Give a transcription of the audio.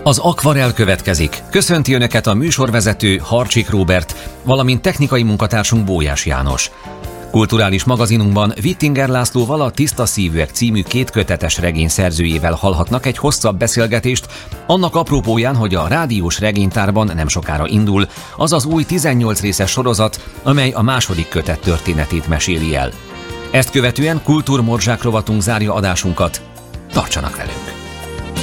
Az Akvarel következik. Köszönti Önöket a műsorvezető Harcsik Róbert, valamint technikai munkatársunk Bójás János. Kulturális magazinunkban Wittinger Lászlóval, a Tiszta szívűek című 2 kötetes regény szerzőjével hallhatnak egy hosszabb beszélgetést, annak apropóján, hogy a rádiós regénytárban nem sokára indul az az új 18 részes sorozat, amely a második kötet történetét meséli el. Ezt követően kultúrmorzsák rovatunk zárja adásunkat. Tartsanak velünk!